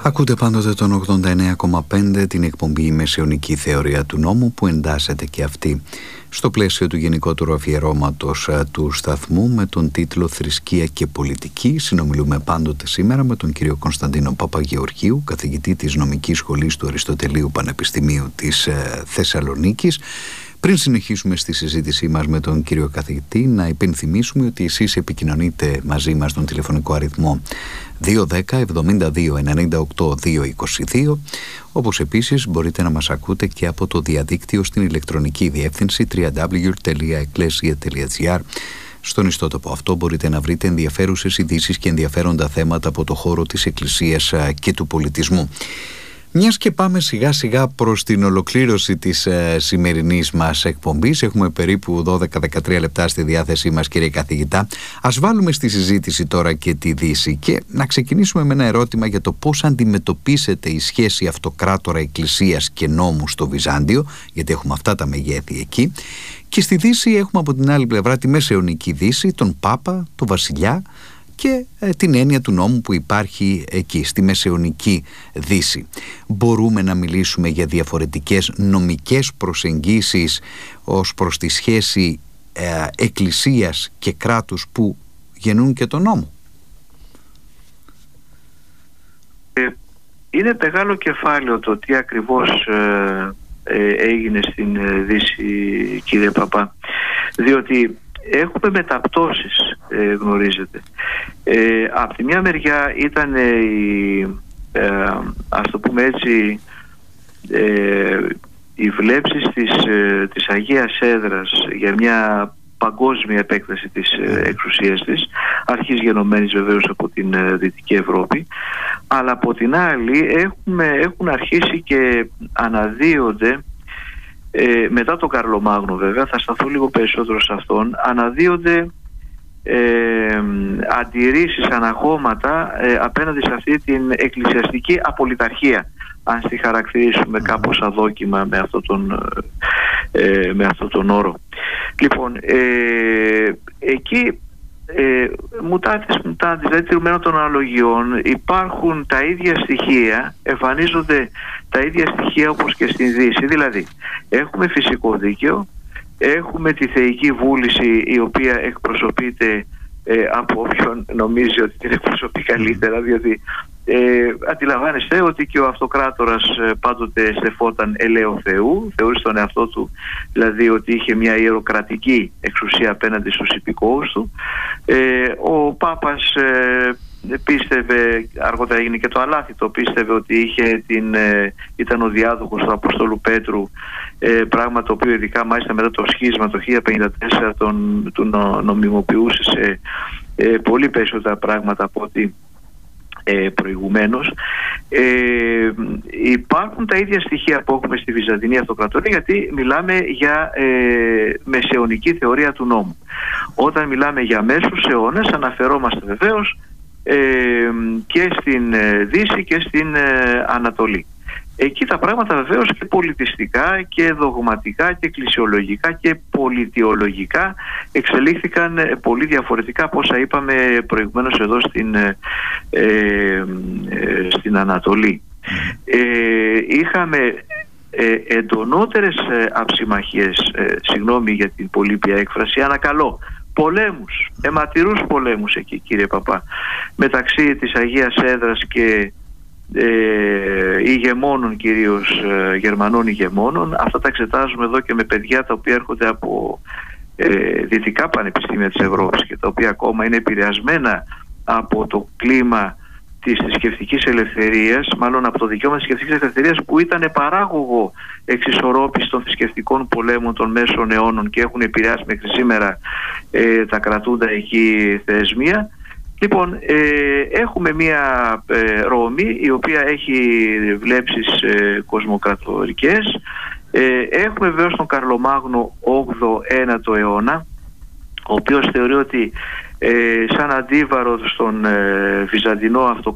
Ακούτε πάντοτε τον 89,5, την εκπομπή Μεσαιωνική Θεωρία του Νόμου, που εντάσσεται και αυτή στο πλαίσιο του γενικότερου αφιερώματος του σταθμού με τον τίτλο «Θρησκεία και πολιτική». Συνομιλούμε πάντοτε σήμερα με τον κύριο Κωνσταντίνο Παπαγεωργίου, καθηγητή της Νομικής Σχολής του Αριστοτελείου Πανεπιστημίου της Θεσσαλονίκης. Πριν συνεχίσουμε στη συζήτησή μας με τον κύριο καθηγητή, να υπενθυμίσουμε ότι εσείς επικοινωνείτε μαζί μας στον τηλεφωνικό αριθμό 210 72 98 222, όπως επίσης μπορείτε να μας ακούτε και από το διαδίκτυο στην ηλεκτρονική διεύθυνση www.ecclesia.gr. Στον ιστότοπο αυτό μπορείτε να βρείτε ενδιαφέρουσες ειδήσεις και ενδιαφέροντα θέματα από το χώρο της Εκκλησίας και του πολιτισμού. Μιας και πάμε σιγά σιγά προς την ολοκλήρωση της σημερινής μας εκπομπής, έχουμε περίπου 12-13 λεπτά στη διάθεσή μας, κύριε καθηγητά. Ας βάλουμε στη συζήτηση τώρα και τη Δύση και να ξεκινήσουμε με ένα ερώτημα για το πώς αντιμετωπίσετε η σχέση αυτοκράτορα Εκκλησίας και νόμου στο Βυζάντιο, γιατί έχουμε αυτά τα μεγέθη εκεί, και στη Δύση έχουμε από την άλλη πλευρά τη Μεσαιωνική Δύση, τον Πάπα, τον Βασιλιά και την έννοια του νόμου που υπάρχει εκεί, στη Μεσαιωνική Δύση. Μπορούμε να μιλήσουμε για διαφορετικές νομικές προσεγγίσεις ως προς τη σχέση εκκλησίας και κράτους που γεννούν και τον νόμο? Είναι μεγάλο κεφάλαιο το τι ακριβώς έγινε στην Δύση, κύριε Παπά, διότι έχουμε μεταπτώσεις, γνωρίζετε. Από τη μια μεριά ήταν ας το πούμε έτσι, οι βλέψεις της Αγίας Έδρας για μια παγκόσμια επέκταση της εξουσίας της, αρχής γενομένης βεβαίως από την Δυτική Ευρώπη, αλλά από την άλλη έχουν αρχίσει και αναδύονται, μετά τον Καρλομάγνο βέβαια, θα σταθώ λίγο περισσότερο σε αυτόν, αναδύονται αντιρρήσεις, αναγώματα απέναντι σε αυτή την εκκλησιαστική απολυταρχία, αν τη χαρακτηρίσουμε κάπως αδόκιμα με αυτόν τον όρο. Λοιπόν, εκεί μουτάτες, δηλαδή τηρουμένων των αναλογιών, υπάρχουν τα ίδια στοιχεία, εμφανίζονται τα ίδια στοιχεία όπως και στην Δύση. Δηλαδή έχουμε φυσικό δίκαιο, έχουμε τη θεϊκή βούληση, η οποία εκπροσωπείται από όποιον νομίζει ότι την εκπροσωπεί καλύτερα, διότι αντιλαμβάνεστε ότι και ο αυτοκράτορας πάντοτε στεφόταν ελαίο Θεού, θεωρεί στον εαυτό του δηλαδή ότι είχε μια ιεροκρατική εξουσία απέναντι στους υπηκόους του. Ο Πάπας πίστευε, αργότερα έγινε και το αλάθητο, πίστευε ότι ήταν ο διάδοχος του Αποστόλου Πέτρου, πράγμα το οποίο ειδικά μάλιστα μετά το σχίσμα το 1054 του νομιμοποιούσε σε πολύ περισσότερα πράγματα από ότι προηγουμένως. Υπάρχουν τα ίδια στοιχεία που έχουμε στη Βυζαντινή Αυτοκρατορία, γιατί μιλάμε για μεσαιωνική θεωρία του νόμου. Όταν μιλάμε για μέσους αιώνες αναφερόμαστε βεβαίως και στην Δύση και στην Ανατολή. Εκεί τα πράγματα βεβαίως και πολιτιστικά και δογματικά και εκκλησιολογικά και πολιτιολογικά εξελίχθηκαν πολύ διαφορετικά από όσα είπαμε προηγουμένως εδώ στην Ανατολή. Είχαμε εντονότερες αψημαχίες, συγγνώμη για την πολύπια έκφραση, ανακαλώ, πολέμους, αιματηρούς πολέμους εκεί, κύριε Παπά, μεταξύ της Αγίας Έδρας και ηγεμόνων, κυρίως Γερμανών ηγεμόνων. Αυτά τα εξετάζουμε εδώ και με παιδιά τα οποία έρχονται από δυτικά πανεπιστήμια της Ευρώπης και τα οποία ακόμα είναι επηρεασμένα από το κλίμα της θρησκευτικής ελευθερίας, μάλλον από το δικαίωμα της θρησκευτικής ελευθερίας, που ήταν παράγωγο εξισορρόπηση των θρησκευτικών πολέμων των μέσων αιώνων και έχουν επηρεάσει μέχρι σήμερα τα κρατούντα εκεί θεσμία. Λοιπόν, έχουμε μία Ρώμη η οποία έχει βλέψεις κοσμοκρατορικές. Έχουμε βέβαια τον Καρλομάγνο 8ο-9ο αιώνα, ο οποίος θεωρεί ότι σαν αντίβαρο στον Βυζαντινό αυτοκράτορα